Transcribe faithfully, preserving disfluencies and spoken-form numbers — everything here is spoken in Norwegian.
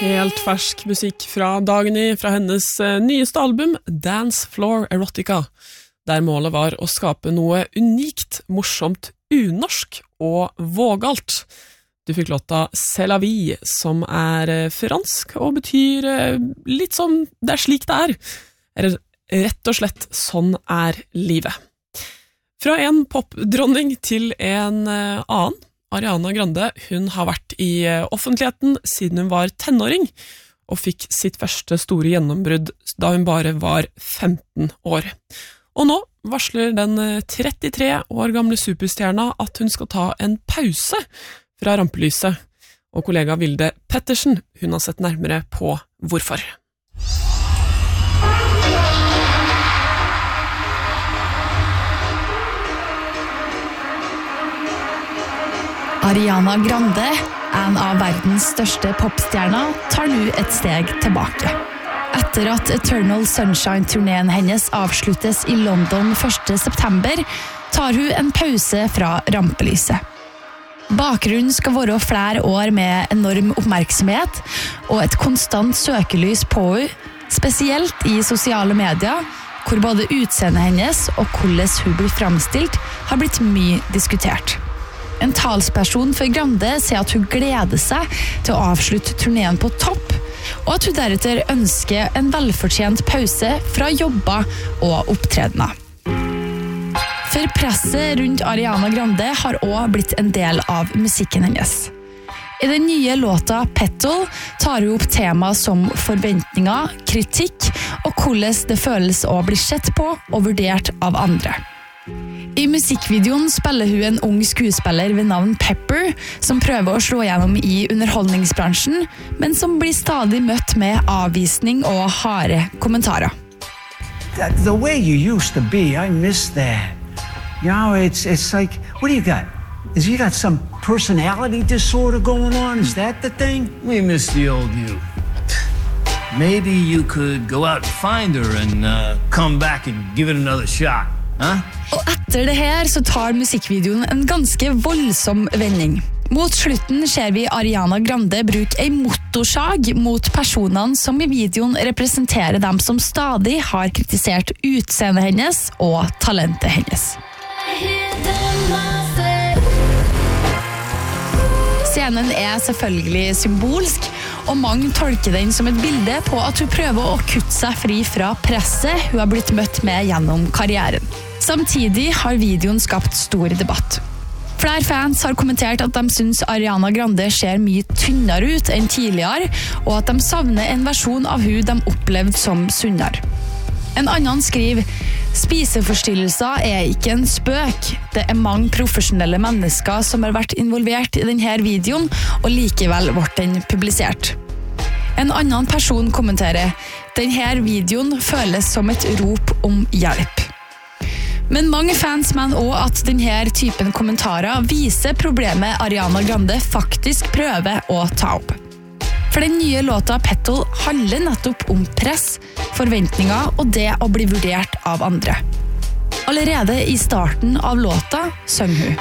Helt fersk musikk fra Dagny fra hennes nyeste album Dance Floor Erotica, der målet var å skape noe unikt, morsomt, unorsk og vågalt. Du fikk låta C'est la vie, som er fransk og betyr litt som det er slik det er. Eller rett og slett sånn er livet. Fra en popdronning til en annen, Ariana Grande, hun har vært i offentligheten siden hun var tenåring, og fikk sitt første store gjennombrudd da hun bare var femten år. Og nå varsler den trettitre år gamle superstjerna at hun skal ta en pause fra rampelyset, og kollega Vilde Pettersen, hun har sett nærmere på hvorfor. Ariana Grande, en av verdens største popstjerner, tar nå et steg tilbake. Etter at Eternal Sunshine-turneen hennes avsluttes i London første september, tar hun en pause fra rampelyset. Bakgrunnen skal være flere år med enorm oppmerksomhet og et konstant søkelys på henne, spesielt i sosiale medier, hvor både utseendet hennes og hvordan hun blir fremstilt har blitt mye diskutert. En talsperson for Grande sier at hun gleder seg til å avslutte turneen på topp, og at hun deretter ønsker en velfortjent pause fra jobber og opptredener. For presset rundt Ariana Grande har også blitt en del av musikken hennes. I den nye låta Petal tar hun opp tema som forventninger, kritikk og hvordan det føles å bli sett på og vurdert av andre. I musikkvideoen spiller hun en ung skuespiller ved navn Pepper, som prøver å slå gjennom i underholdningsbransjen, men som blir stadig møtt med avvisning og harde kommentarer. That, the way you used to be, I miss that. You know, it's, it's like, what do you got? Is you got some personality disorder going on? Is that the thing? We miss the old you. Maybe you could go out and find her and uh, come back and give it another shot. Huh? Og etter det her så tar musikkvideoen en ganske voldsom vending. Mot slutten ser vi Ariana Grande bruke en motorsag mot personene som i videoen representerer dem som stadig har kritisert utseendet hennes og talentet hennes. Scenen er selvfølgelig symbolsk, og mange tolker den som et bilde på at hun prøver å kutte seg fri fra presset hun har blitt møtt med gjennom karrieren. Samtidig har videoen skapt stor debatt. Flere fans har kommentert at de synes Ariana Grande ser mye tynnere ut enn tidligere, og at de savner en versjon av hun de opplevde som sunnere. En annen skriver: spiseforstyrrelser er ikke en spøk. Det er mange profesjonelle mennesker som har vært involvert i denne videoen, og likevel ble den publisert. En annen person kommenterer: denne videoen føles som et rop om hjelp. Men mange fans mener også at denne typen kommentarer viser problemet Ariana Grande faktisk prøver å ta opp. For den nye låta Petal handler nettopp om press, forventninger og det å bli vurdert av andre. Allerede i starten av låta synger hun: